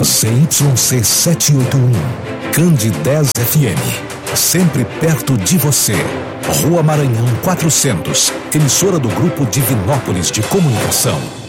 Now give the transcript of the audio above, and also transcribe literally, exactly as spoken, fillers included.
C Y C setecentos e oitenta e um, Cande dez F M. Sempre perto de você. Rua Maranhão quatrocentos, emissora do Grupo Divinópolis de Comunicação.